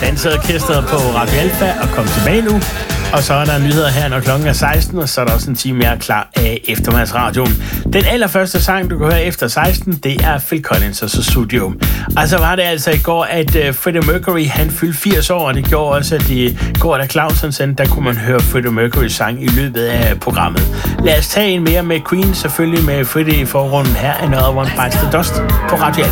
Danseorkestret på Radio Alfa og kom tilbage nu. Og så er der nyheder her, når klokken er 16, og så er der også en time mere klar af eftermiddagsradioen. Den allerførste sang, du kan høre efter 16, det er Phil Collins og så Studio. Og så var det altså i går, at Freddie Mercury, han fyldte 80 år, og det gjorde også, at i går, da Clausen sendte, der kunne man høre Freddie Mercury sang i løbet af programmet. Lad os tage en mere med Queen, selvfølgelig med Freddie i forgrunden. Her er Another One Bites the Dust på Radio Alfa.